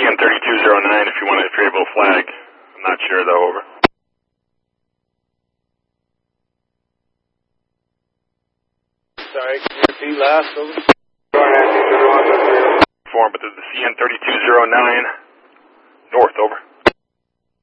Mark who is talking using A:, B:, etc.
A: CN3209 if you're able to flag. I'm not sure though, over.
B: Sorry, can you repeat last, over?
A: Form, but the CN3209 north, over.